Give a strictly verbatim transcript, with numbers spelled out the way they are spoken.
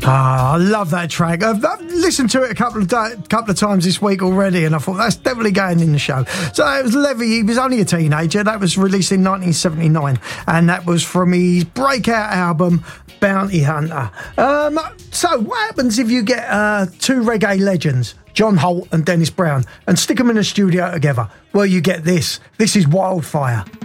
Ah, I love that track. I've, I've listened to it a couple of di- couple of times this week already, and I thought that's definitely going in the show. So it was Levy. He was only a teenager. That was released in nineteen seventy-nine, and that was from his breakout album Bounty Hunter. Um, so what happens if you get uh, two reggae legends, John Holt and Dennis Brown, and stick them in a studio together? Well, you get this. This is Wildfire.